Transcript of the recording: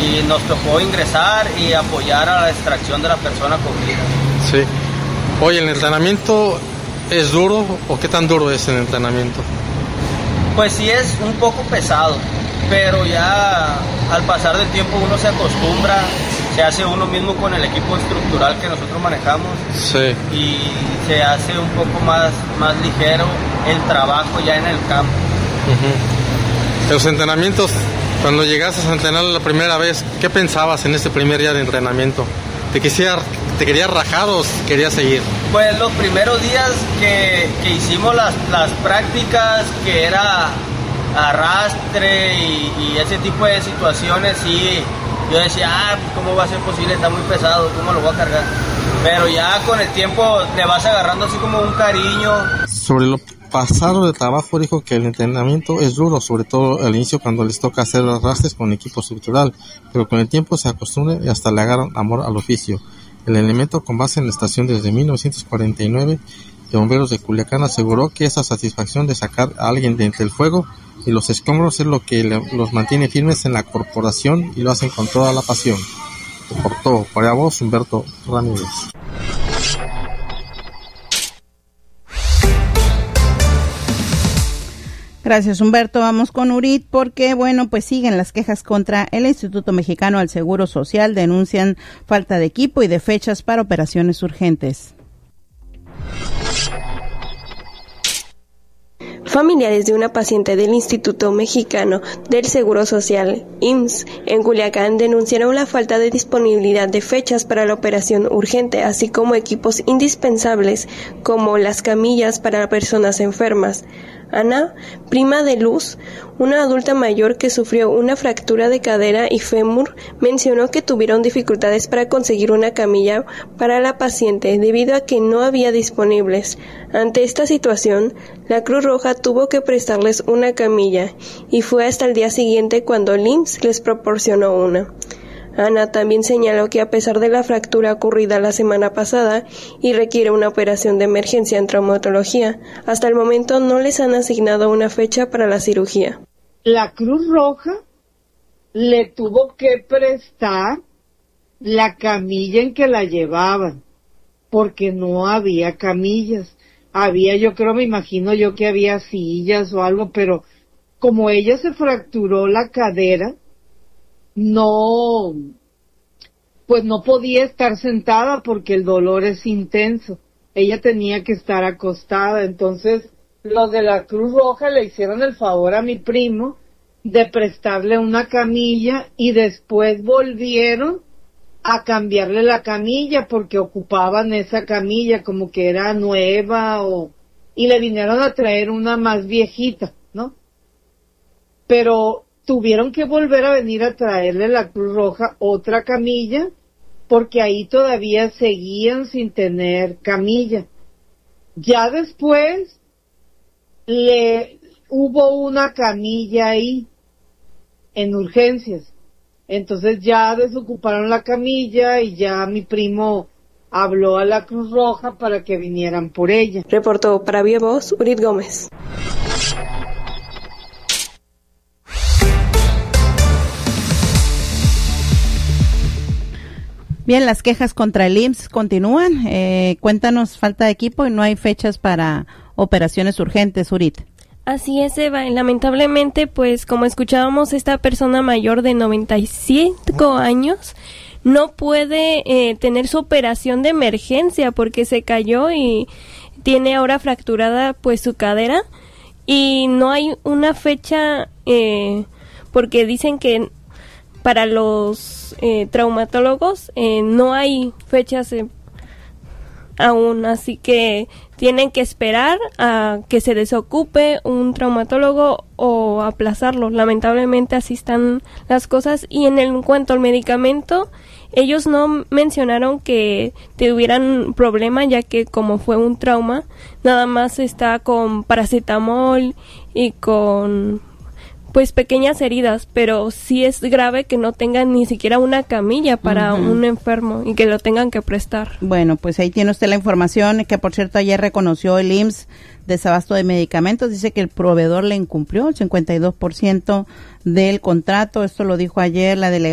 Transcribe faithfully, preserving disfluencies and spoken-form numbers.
y nos tocó ingresar y apoyar a la extracción de la persona con vida. Sí. Oye, ¿el entrenamiento es duro o qué tan duro es el entrenamiento? Pues sí es un poco pesado, pero ya al pasar del tiempo uno se acostumbra, se hace uno mismo con el equipo estructural que nosotros manejamos. Sí. Y se hace un poco más, más ligero el trabajo ya en el campo. Uh-huh. Los entrenamientos, cuando llegaste a entrenar la primera vez, ¿qué pensabas en ese primer día de entrenamiento? ¿Te, quisiera, te querías rajar o querías seguir? Pues los primeros días que, que hicimos las, las prácticas, que era arrastre y, y ese tipo de situaciones, sí, yo decía, ah, ¿cómo va a ser posible? Está muy pesado, ¿cómo lo voy a cargar? Pero ya con el tiempo le vas agarrando así como un cariño. Sobre lo pasado de trabajo, dijo que el entrenamiento es duro, sobre todo al inicio cuando les toca hacer arrastres con equipo estructural, pero con el tiempo se acostumbran y hasta le agarran amor al oficio. El elemento, con base en la estación desde mil novecientos cuarenta y nueve de Bomberos de Culiacán, aseguró que esa satisfacción de sacar a alguien de entre el fuego y los escombros es lo que le, los mantiene firmes en la corporación y lo hacen con toda la pasión. Reportó para voz Humberto Ramírez. Gracias, Humberto. Vamos con Urit porque, bueno, pues siguen las quejas contra el Instituto Mexicano al Seguro Social. Denuncian falta de equipo y de fechas para operaciones urgentes. Familiares de una paciente del Instituto Mexicano del Seguro Social, I M S S, en Culiacán denunciaron la falta de disponibilidad de fechas para la operación urgente, así como equipos indispensables como las camillas para personas enfermas. Ana, prima de Luz, una adulta mayor que sufrió una fractura de cadera y fémur, mencionó que tuvieron dificultades para conseguir una camilla para la paciente debido a que no había disponibles. Ante esta situación, la Cruz Roja tuvo que prestarles una camilla y fue hasta el día siguiente cuando el I M S S les proporcionó una. Ana también señaló que a pesar de la fractura ocurrida la semana pasada y requiere una operación de emergencia en traumatología, hasta el momento no les han asignado una fecha para la cirugía. La Cruz Roja le tuvo que prestar la camilla en que la llevaban, porque no había camillas. Había, yo creo, me imagino yo que había sillas o algo, pero como ella se fracturó la cadera, no, pues no podía estar sentada porque el dolor es intenso. Ella tenía que estar acostada. Entonces, los de la Cruz Roja le hicieron el favor a mi primo de prestarle una camilla y después volvieron a cambiarle la camilla porque ocupaban esa camilla como que era nueva o y le vinieron a traer una más viejita, ¿no? Pero tuvieron que volver a venir a traerle la Cruz Roja otra camilla porque ahí todavía seguían sin tener camilla. Ya después le hubo una camilla ahí en urgencias. Entonces ya desocuparon la camilla y ya mi primo habló a la Cruz Roja para que vinieran por ella. Reportó para Vía Voz, Urit Gómez. Bien, las quejas contra el I M S S continúan. Eh, cuéntanos, falta de equipo y no hay fechas para operaciones urgentes, Urit. Así es, Eva. Lamentablemente, pues como escuchábamos, esta persona mayor de noventa y cinco años no puede eh, tener su operación de emergencia porque se cayó y tiene ahora fracturada pues su cadera y no hay una fecha eh, porque dicen que para los eh, traumatólogos eh, no hay fechas eh, aún, así que tienen que esperar a que se desocupe un traumatólogo o aplazarlo. Lamentablemente así están las cosas. Y en, el, en cuanto al medicamento, ellos no mencionaron que tuvieran problema, ya que como fue un trauma, nada más está con paracetamol y con pues pequeñas heridas, pero sí es grave que no tengan ni siquiera una camilla para uh-huh. un enfermo y que lo tengan que prestar. Bueno, pues ahí tiene usted la información, que por cierto ayer reconoció el I M S S desabasto de medicamentos, dice que el proveedor le incumplió el cincuenta y dos por ciento del contrato, esto lo dijo ayer la delegada